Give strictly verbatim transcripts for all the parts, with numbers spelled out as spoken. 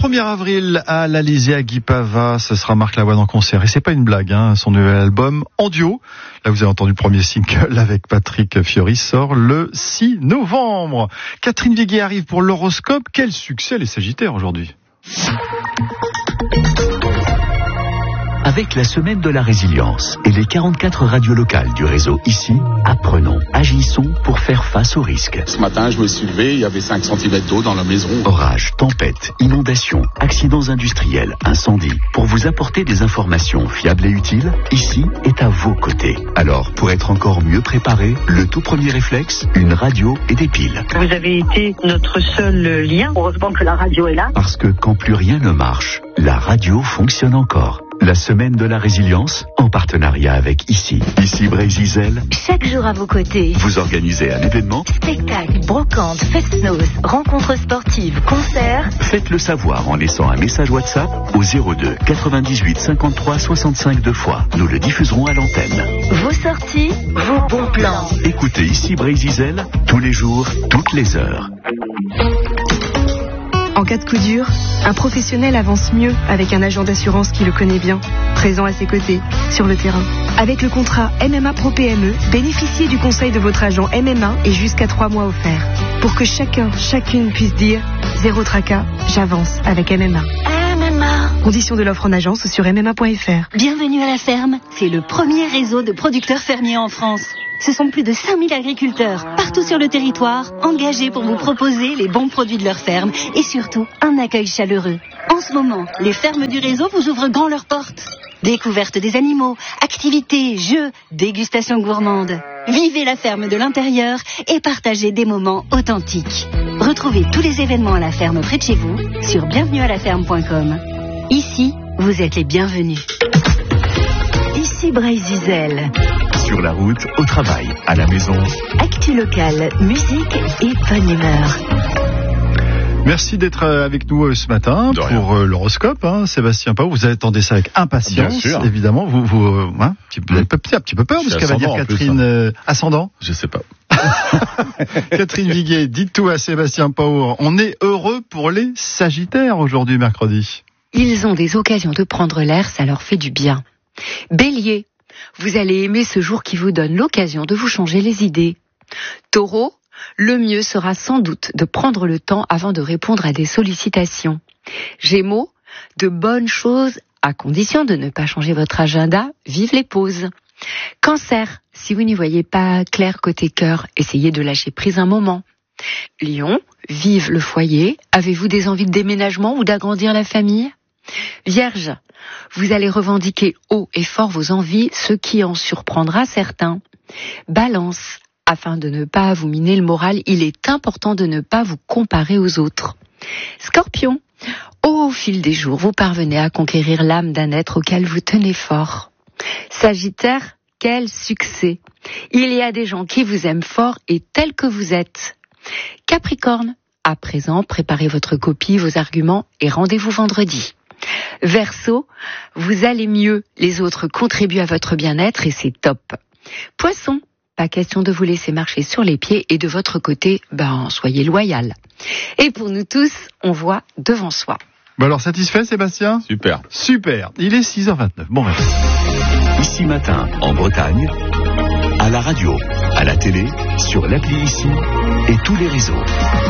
premier avril à l'Alizé à Guy Pava, ce sera Marc Lavoine en concert. Et c'est pas une blague, hein, son nouvel album en duo. Là, vous avez entendu le premier single avec Patrick Fiori, sort le six novembre. Catherine Viguier arrive pour l'horoscope. Quel succès les Sagittaires aujourd'hui. Avec la semaine de la résilience et les quarante-quatre radios locales du réseau ici, apprenons, agissons pour faire face aux risques. Ce matin, je me suis levé, il y avait cinq centimètres d'eau dans la maison. Orages, tempêtes, inondations, accidents industriels, incendies. Pour vous apporter des informations fiables et utiles, ici est à vos côtés. Alors, pour être encore mieux préparé, le tout premier réflexe, une radio et des piles. Vous avez été notre seul lien. Heureusement que la radio est là. Parce que quand plus rien ne marche, la radio fonctionne encore. La semaine de la résilience, en partenariat avec Ici. Ici Brésil. Chaque jour à vos côtés. Vous organisez un événement. Spectacle, brocante, fest-noz, rencontres sportives, concerts. Faites-le savoir en laissant un message WhatsApp au zéro deux quatre-vingt-dix-huit cinquante-trois soixante-cinq deux fois. Nous le diffuserons à l'antenne. Vos sorties, vos bons plans. Écoutez Ici Brésil tous les jours, toutes les heures. En cas de coup dur, un professionnel avance mieux avec un agent d'assurance qui le connaît bien, présent à ses côtés, sur le terrain. Avec le contrat M M A Pro P M E, bénéficiez du conseil de votre agent M M A et jusqu'à trois mois offerts. Pour que chacun, chacune puisse dire « Zéro tracas, j'avance avec M M A ». M M A. Conditions de l'offre en agence sur m m a point f r. Bienvenue à la ferme. C'est le premier réseau de producteurs fermiers en France. Ce sont plus de cinq mille agriculteurs, partout sur le territoire, engagés pour vous proposer les bons produits de leur ferme et surtout un accueil chaleureux. En ce moment, les fermes du réseau vous ouvrent grand leurs portes. Découverte des animaux, activités, jeux, dégustation gourmande. Vivez la ferme de l'intérieur et partagez des moments authentiques. Retrouvez tous les événements à la ferme près de chez vous sur bienvenue à la ferme point com. Ici, vous êtes les bienvenus. Ici Brésil. Sur la route, au travail, à la maison. Actu locale, musique et bonne humeur. Merci d'être avec nous ce matin De pour rien. l'horoscope, hein, Sébastien Pau. Vous attendez ça avec impatience, Bien sûr. évidemment. Vous, vous, euh, hein, vous avez un petit peu peur de ce qu'elle va dire Catherine. Plus, hein. euh, ascendant. Je sais pas. Catherine Viguier, dites tout à Sébastien Pau. On est heureux pour les Sagittaires aujourd'hui, mercredi. Ils ont des occasions de prendre l'air, ça leur fait du bien. Bélier, vous allez aimer ce jour qui vous donne l'occasion de vous changer les idées. Taureau, le mieux sera sans doute de prendre le temps avant de répondre à des sollicitations. Gémeaux, de bonnes choses, à condition de ne pas changer votre agenda, vive les pauses. Cancer, si vous n'y voyez pas clair côté cœur, essayez de lâcher prise un moment. Lion, vive le foyer, avez-vous des envies de déménagement ou d'agrandir la famille ? Vierge, vous allez revendiquer haut et fort vos envies, ce qui en surprendra certains. Balance, afin de ne pas vous miner le moral, il est important de ne pas vous comparer aux autres. Scorpion, au fil des jours, vous parvenez à conquérir l'âme d'un être auquel vous tenez fort. Sagittaire, quel succès! Il y a des gens qui vous aiment fort et tels que vous êtes. Capricorne, à présent, préparez votre copie, vos arguments et rendez-vous vendredi. Verseau, vous allez mieux, les autres contribuent à votre bien-être et c'est top. Poisson, pas question de vous laisser marcher sur les pieds et de votre côté, ben soyez loyal. Et pour nous tous, on voit devant soi. Bon alors, satisfait Sébastien ? Super. Super. Il est six heures vingt-neuf. Bon réveil. Ici matin, en Bretagne, à la radio, à la télé, sur l'appli Ici et tous les réseaux.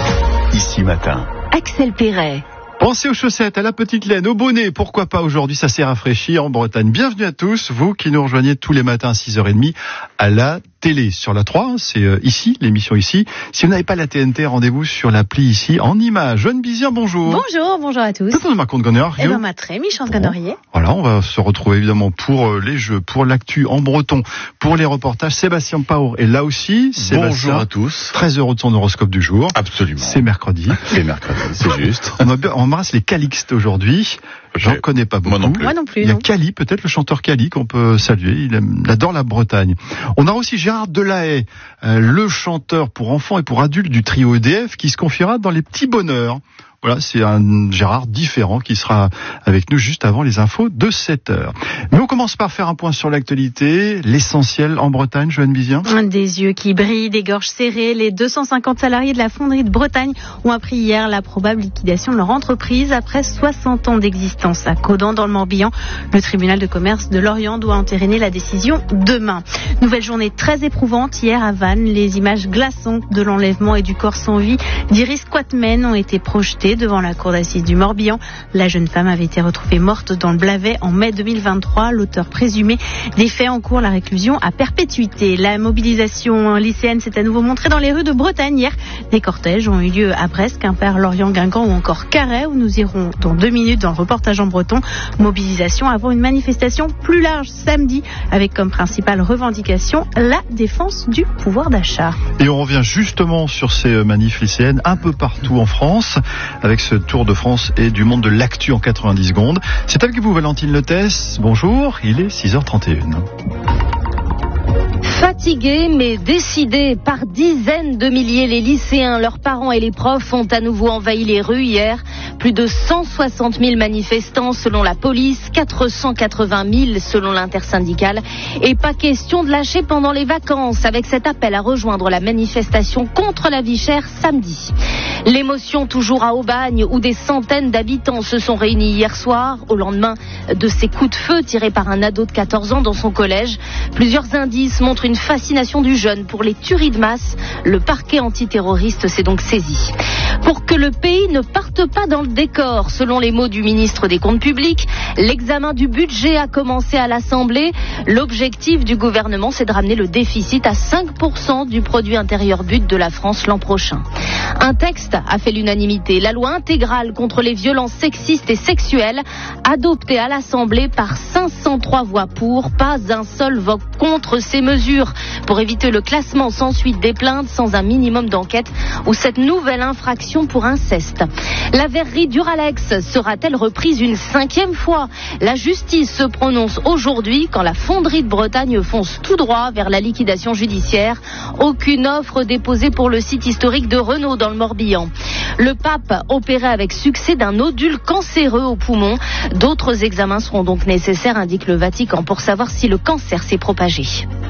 Ici matin. Axel Perret. Pensez aux chaussettes, à la petite laine, au bonnet, pourquoi pas aujourd'hui, ça s'est rafraîchi en Bretagne. Bienvenue à tous, vous qui nous rejoignez tous les matins à six heures trente à la télé. Sur la trois, c'est euh, ici, l'émission ici. Si vous n'avez pas la T N T, rendez-vous sur l'appli ici, en images. Jeanne Bizien, bonjour. Bonjour, bonjour à tous. Peut-être ma compte Gonner. Eh ben, ma très méchante Gonorier. Voilà, on va se retrouver évidemment pour euh, les jeux, pour l'actu en breton, pour les reportages. Sébastien Pau est là aussi. Sébastien, bonjour à tous. Très heureux de son horoscope du jour. Absolument. C'est mercredi. C'est mercredi, c'est juste. On, a, on embrasse les Calixtes aujourd'hui. J'en Okay. connais pas beaucoup. Moi non plus. Moi non plus. Il y a non. Cali, peut-être le chanteur Cali qu'on peut saluer. Il, aime, il adore la Bretagne. On a aussi Gérard Delahaye, euh, le chanteur pour enfants et pour adultes du trio E D F, qui se confiera dans les petits bonheurs. Voilà, c'est un Gérard différent qui sera avec nous juste avant les infos de sept heures. Mais on commence par faire un point sur l'actualité, l'essentiel en Bretagne, Joanne Bizien. Des yeux qui brillent, des gorges serrées, les deux cent cinquante salariés de la fonderie de Bretagne ont appris hier la probable liquidation de leur entreprise après soixante ans d'existence. À Caudan, dans le Morbihan, le tribunal de commerce de Lorient doit entériner la décision demain. Nouvelle journée très éprouvante hier à Vannes. Les images glaçantes de l'enlèvement et du corps sans vie d'Iris Quatmen ont été projetées devant la cour d'assises du Morbihan. La jeune femme avait été retrouvée morte dans le Blavet en mai deux mille vingt-trois. L'auteur présumé des faits encourt la réclusion à perpétuité. La mobilisation lycéenne s'est à nouveau montrée dans les rues de Bretagne hier. Des cortèges ont eu lieu à Brest, Quimper, Lorient, Guingamp ou encore Carhaix, où nous irons dans deux minutes dans le reportage en breton. Mobilisation avant une manifestation plus large samedi avec comme principale revendication la défense du pouvoir d'achat. Et on revient justement sur ces manifs lycéennes un peu partout en France avec ce tour de France et du monde de l'actu en quatre-vingt-dix secondes. C'est avec vous Valentine Letès. Bonjour, il est six heures trente et une. Fatigués mais décidés, par dizaines de milliers, les lycéens, leurs parents et les profs ont à nouveau envahi les rues hier. Plus de cent soixante mille manifestants selon la police, quatre cent quatre-vingt mille selon l'intersyndicale. Et pas question de lâcher pendant les vacances avec cet appel à rejoindre la manifestation contre la vie chère samedi. L'émotion toujours à Aubagne où des centaines d'habitants se sont réunis hier soir au lendemain de ces coups de feu tirés par un ado de quatorze ans dans son collège. Plusieurs indices montrent une fascination du jeune pour les tueries de masse. Le parquet antiterroriste s'est donc saisi. Pour que le pays ne parte pas dans le décor, selon les mots du ministre des Comptes publics, l'examen du budget a commencé à l'Assemblée. L'objectif du gouvernement, c'est de ramener le déficit à cinq pour cent du produit intérieur brut de la France l'an prochain. Un texte a fait l'unanimité. La loi intégrale contre les violences sexistes et sexuelles, adoptée à l'Assemblée par cinq cent trois voix pour, pas un seul vote contre ces mesures, pour éviter le classement sans suite des plaintes sans un minimum d'enquête ou cette nouvelle infraction pour inceste. La verrerie Duralex sera-t-elle reprise une cinquième fois? La justice se prononce aujourd'hui quand la fonderie de Bretagne fonce tout droit vers la liquidation judiciaire. Aucune offre déposée pour le site historique de Renault dans le Morbihan. Le pape opéré avec succès d'un nodule cancéreux au poumon. D'autres examens seront donc nécessaires, indique le Vatican, pour savoir si le cancer s'est propagé.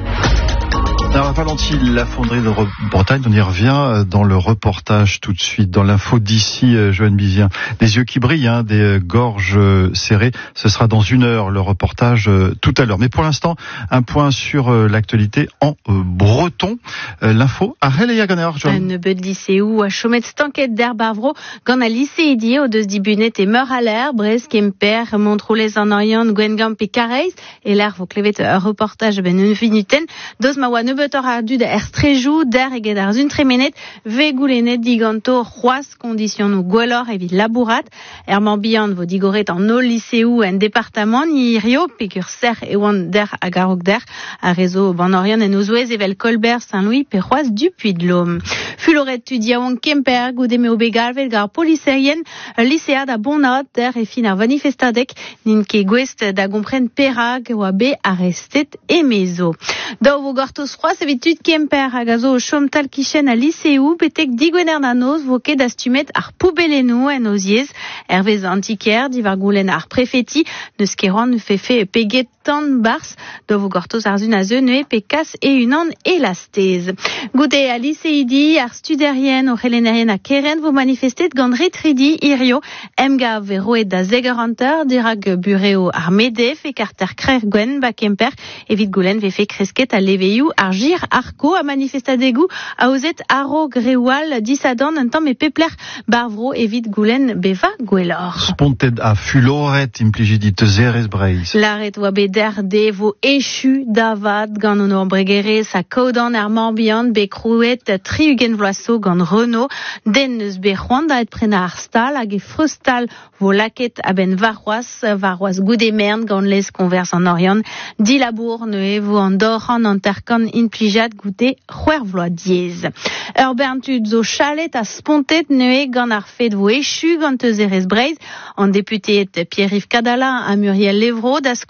Alors Valentine, la fonderie de Bretagne, on y revient dans le reportage tout de suite, dans l'info d'ici, Joanne Bizien. Des yeux qui brillent, hein, des gorges serrées, ce sera dans une heure le reportage euh, tout à l'heure. Mais pour l'instant, un point sur euh, l'actualité en euh, breton. Euh, l'info à Reléa Gonner, Joanne. Un beud lycée où à Chomet Stanket der Bavro, gant a lycée dit au deux dibunet et meur à l'air, Brest, Kemper, Montrolez en Orient, Guingamp et Carhaix, et l'air vos clevet un reportage ben une finuten, dos ma wa nebetor a dud er strejou, der eget ar zun tremenet, ve goulenet diganto, roas condition ou gwellor evit labourat, er Morbihan vo digoret en no lycée ou en département, ni rio, pekur ser e oan der a garok der, a rezo ban Orient en ouzouez evel Colbert, Saint-Louis, pe roas du Puy-de-Dôme. Fuloret tu diaouan Kemper, goudeme o begalvel gar poliserien, lycéa da bonat der e fin ar manifestadek, nin ke gwest da gompren perag oa be arrestet e mezo. Da vo gortos froaz evit tud Kemper hag a zo o chom tal kichen a lycéou betek digwener da noz vo ket astumet ar poubeleno en oziez, ervez antiker, divar goulen ar prefeti, neus keroan fefe peget tan bars, da vo gortos ar zun a zeune pe kas e unan elastez. Goude a lycéidi ar studerien o c'helennerien a keren vo manifestet gant retridi irio, emga ve roet da zegeranter, dirag bureo ar medef e karter krer gwen ba Kemper, evit goulen ve fe kresket a leveiou ar jir arko a manifestadegou a ozet aro grewal disadan un tamm e pepler barvro evit goulen beva gwellor. Sponted a fuloret impligidit zerez breiz. Laret oa beder de vo echu davad gant ono bregere sa Caudan ar Morbihan be krouet triugen vloasso gant Renault, den neus be c'hoanda et prena ar stal hag e frostal vo laket a ben varroaz, varroaz goude mern gant les konvers an Orient, di labour ne vo an doran an terkan implijat goude c'hwer vloa diez. Ur berntud zo chalet a spontet ne gant ar fet vo echu gant eus erez breiz, an deputet Pierre-Yves Cadala a Muriel Levraud da skwer a son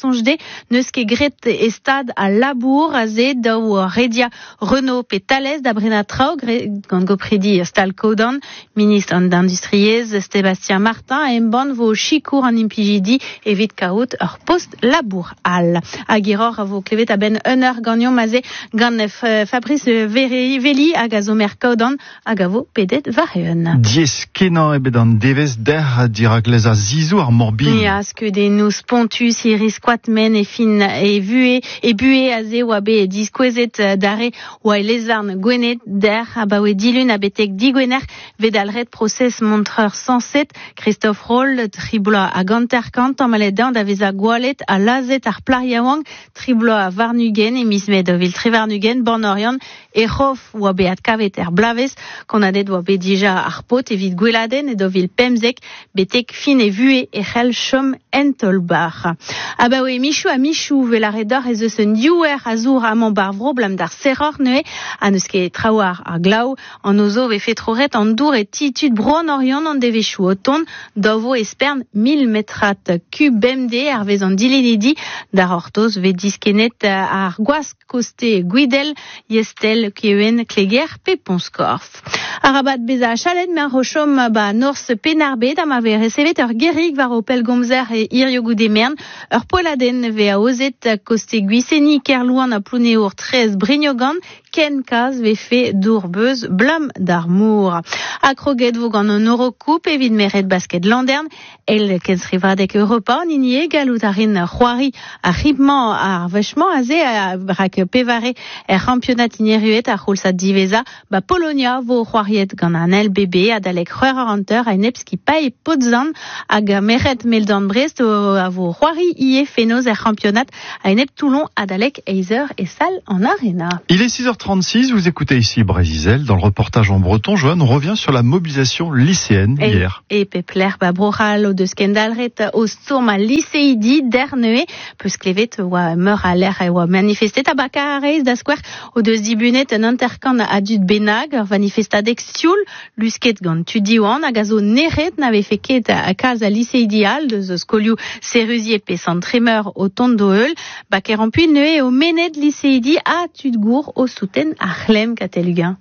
sonjde, neus ket gret e stad a labour a zé daou redia Renault pe Thales da brena trao gant gopredi stal kodan, ministre d'industriez Sébastien Martin a emban vo chikour an implijidi evit kaout ur post labour al. A giror a vo klevet a ben un ur gagnon maze gant Fabrice Veli hag a zo mer kodan hag a vo pedet vareun. Diez kenan e bet an devez der dirak lez a zizou ar morbin. Ya, ske de nous pontus iris quatmen e fin e vue e bue a ze oa be diskwezet dare oa e lezarn gwenet der a ba oe dilun a betek digwener vedalret proses montreur cent sept Christophe Roll tribloa a ganterkant an maledan da vez a gwalet a lazet ar plariawang tribloa a varnugen e mismed o vil trivarnugen bornorian e rof oa be at kavet er blavez kon a det oa be dija ar pot evit gweladen e do vil pemzek betek fin e vue e c'hell chom entolbar. A ba oe michou a michou velaredor e zeus un diouer a zour a man barvro blam dar serror neue a neus ket traoar ar glau an ozo ve fetroret an dour e titud bro an orion an devechou o ton dovo espern mil metrat kub M D ar vez an dilinidi dar ortoz ve diskenet ar gwaz koste guidel yestel keuen kleger pe ponskorf. Arabat beza a chalet me ar rochom ba nors penarbe da ma ve recevet ur gerig var o pelgomzer e irio goude mern ur poladen ve a ozet koste guiseni kerlouan a ploune ur trez brignogan ken kaz ve fe dourbeuz blam d'armour. Akroget vo gant an eurokoup evit meret basket landern el ken srivadek Europa nini galout arin c'hoari a ribman ar vechman a ze a rak pevare er championat ineruet a c'houlsat diveza ba Polonia vo c'hoariet gant an L B B a dalek c'hwer ar anter a nepski pa e potzan hag meret meldan Brest a vo c'hoari ie fenoz er championat a enep Toulon a dalek eizer e sal en arena. Il est six heures trente-six, vous écoutez ici Brésil. Dans le reportage en breton, Joanne, on revient sur la mobilisation lycéenne et, hier. Et pepler ba brochal o deus kendalret o storm a lycéidi dernier peus klevet oa meur a l'air e oa manifestet a baka a reiz da skwer o deus dibunet un interkan a dud benag ur manifestadek sioul lusket gant tudioan hag a zo neret n'ave feket a kaz a lycéidi al deus eus kolioù seruzie pe santremer o tondo eul bak er ampuit neue o menet lycéidi a tudgour o souten a c'hlem katelugañ.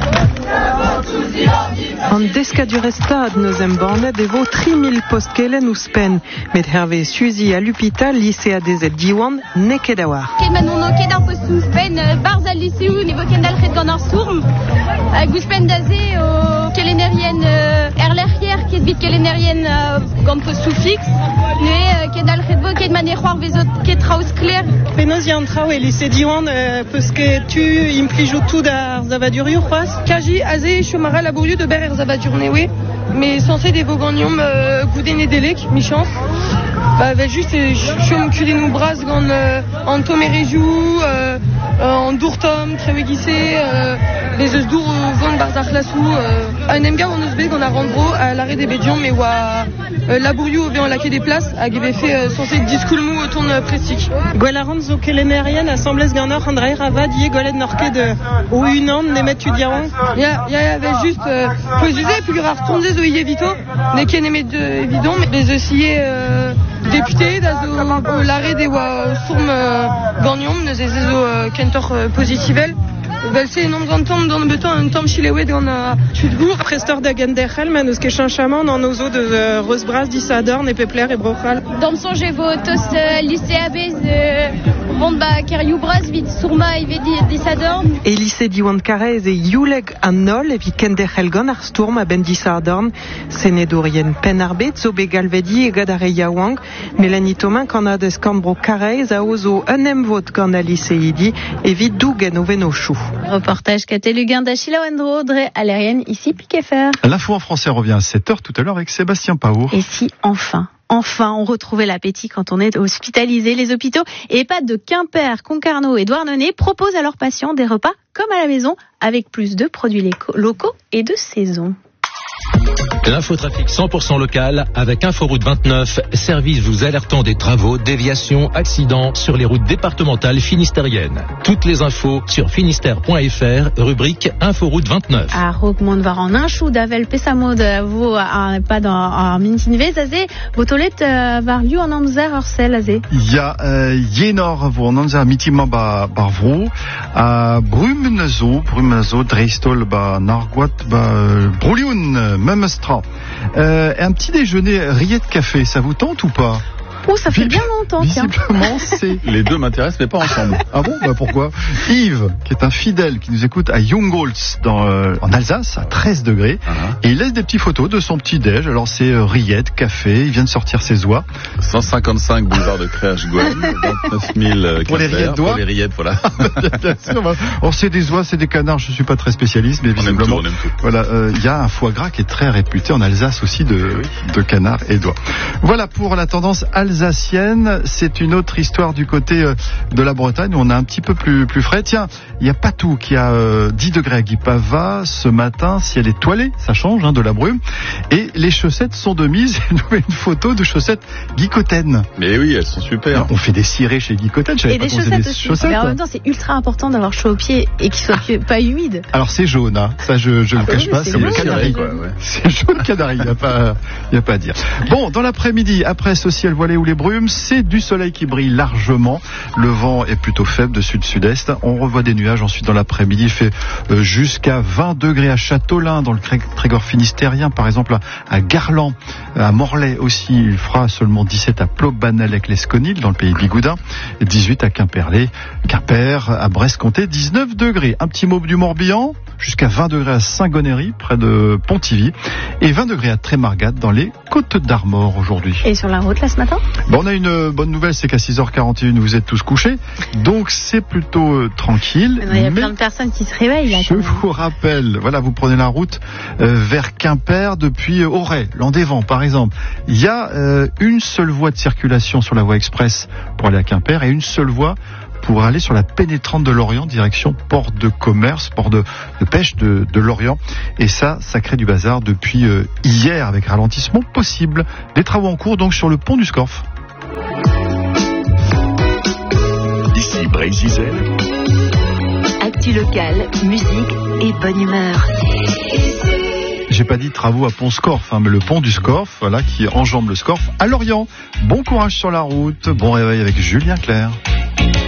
An deskadur estad neus em bannet e vo tri mil post kelen ouzpen, met herve suzi a l'upital lycée dezet diwan neket a war. Ket man ono ket ar post ouzpen barz al lycéou nevo kendal ret gant ar sourm hag ouzpen da ze o kelenerien er lerrier ket bit kelenerien gant post soufix neue kendal ret vo ket man e c'hoar vezot ket traouz kler. Penaos ya an trao e lycée diwan peus ket tu implijou tout ar zavadurioù c'hoaz? Kaji a ze chomara labouriou de ber er zavadur newe, mais censé des vogonium euh, goudene delek, mi chance. Bah, bah juste chom kudenou braz gant euh, an tom e rejou, euh, an dour tom, treve gise, euh, les eus dour euh, vant barz ar klasou. Euh, un emga an eus bet gant ar randbro a l'arrêt des bédions, mais oa euh, labouriou ve an lake des places, hag eve fait euh, censé diskoulmou o ton euh, prestik. Gwell a ran zo kelenerien a semblez gant ur an draer avad ie gwelet norket de o unan nemet tu diaran. Ya, ya, ya, va juste euh, posuze, puis ar tonze zo ie vito, ne ken emet de évident, mais les eus ie euh, député da zo euh, l'arrêt des oa sourm euh, gagnon, neus ez zo euh, kentor euh, positivel. Velse en om gantom dans le beton un tom chilewet gant a tudgour. Prestor da genderchel, men eus ket chanchaman an ozo de uh, reusbraz disadorn e pepler e brochal. Dans son je vo tos uh, lycée abez euh, vont ba ker youbraz vit sourma e vedi disadorn. E lycée diwan karez e youleg an nol evit kenderchel gant ar stourm a ben disadorn senedorien pen arbet zo be galvedi e gad ar e yaouang. Mélanie Thomain kan a deus kambro karez a ozo un emvot gant a lycéidi evit dougen o veno chou. Reportage katelugañ d'Achille Wendro, Audrey Alérienne, ici Piquet-Fer. L'info en français revient à sept heures tout à l'heure avec Sébastien Paour. Et si enfin, enfin on retrouvait l'appétit quand on est hospitalisé, les hôpitaux et EHPAD de Quimper, Concarneau et Douarnenez proposent à leurs patients des repas comme à la maison avec plus de produits locaux et de saison. L'infotrafic cent pour cent local avec Inforoute vingt-neuf, service vous alertant des travaux, déviations, accidents sur les routes départementales finistériennes. Toutes les infos sur finistère point f r, rubrique Inforoute vingt-neuf. À Roquemont var en un chou d'Avel Pessamod, vous, pas dans en Mintinvé, Azé, vos toilettes var lieu en Amzer, Orsel, Azé. Il y a Yenor, vous en Amzer, Mitima, bar vrou, à Brumnezo, Brumnezo, Dreistol, ba Narguat, ba Broulioun, Memestra. Euh, un petit déjeuner rillette café, ça vous tente ou pas? Oh, ça fait bien longtemps, tiens. Visiblement, c'est... Les deux m'intéressent, mais pas ensemble. Ah bon, bah pourquoi? Yves, qui est un fidèle, qui nous écoute à Jungholz, dans, euh, en Alsace, à treize degrés, uh-huh. Et il laisse des petites photos de son petit déj. Alors c'est euh, rillette, café, il vient de sortir ses oies. cent cinquante-cinq boulevard de Créage-Gouin, vingt-neuf mille euh, pour les rillettes d'oies. Pour les rillettes, voilà. Bien sûr, bah. Alors c'est des oies, c'est des canards, je suis pas très spécialiste, mais visiblement, on aime tout, on aime tout. Voilà, il euh, y a un foie gras qui est très réputé en Alsace aussi de, oui. de canards et d'oies. Voilà pour la tendance alsacienne. C'est une autre histoire du côté de la Bretagne où on a un petit peu plus, plus frais. Tiens, il y a Patou qui a euh, dix degrés à Guipava ce matin, ciel étoilé, ça change, hein, de la brume. Et les chaussettes sont de mise. Il nous met une photo de chaussettes Guicoten. Mais oui, elles sont super. On fait des cirés chez Guicoten. Et des chaussettes des aussi. Chaussettes. Mais en même temps, c'est ultra important d'avoir chaud aux pieds et qu'ils soient ah. pas humides. Alors c'est jaune, hein. Ça je, je ah, le cache oui, pas, c'est, c'est le canari. Quoi, ouais. C'est jaune canari, il n'y a pas, il y a pas à dire. Bon, dans l'après-midi, après ce ciel voilé ou les brumes, c'est du soleil qui brille largement. Le vent est plutôt faible de sud-sud-est. On revoit des nuages ensuite dans l'après-midi. Il fait euh, jusqu'à vingt degrés à Châteaulin, dans le Trégor finistérien, par exemple à Garland, à Morlaix aussi. Il fera seulement dix-sept à Plobanel-avec-l'Esconil, dans le pays Bigoudin, et dix-huit à Quimperlé, Quimper, à Brest-Comté, dix-neuf degrés. Un petit mot du Morbihan, jusqu'à vingt degrés à Saint-Gonéry, près de Pontivy, et vingt degrés à Trémargate, dans les Côtes d'Armor aujourd'hui. Et sur la route là ce matin? Bon, on a une bonne nouvelle, c'est qu'à six heures quarante et une, vous êtes tous couchés, donc c'est plutôt euh, tranquille. Il y a plein de personnes qui se réveillent là. Je vous rappelle, voilà, vous prenez la route euh, vers Quimper depuis euh, Auray, Landévent par exemple. Il y a euh, une seule voie de circulation sur la voie express pour aller à Quimper et une seule voie pour aller sur la pénétrante de Lorient, direction port de commerce, port de, de pêche de, de Lorient. Et ça, ça crée du bazar depuis euh, hier, avec ralentissement possible. Des travaux en cours donc sur le pont du Scorff. Ici Brésil. Actu locale, musique et bonne humeur. J'ai pas dit travaux à pont Scorff, hein, mais le pont du Scorff, voilà, qui enjambe le Scorff à Lorient. Bon courage sur la route, bon réveil avec Julien Clerc.